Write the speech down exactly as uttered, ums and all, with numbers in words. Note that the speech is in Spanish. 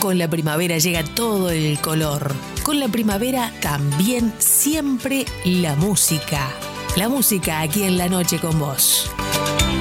Con la primavera llega todo el color. Con la primavera también siempre la música. La música aquí en La Noche con Vos.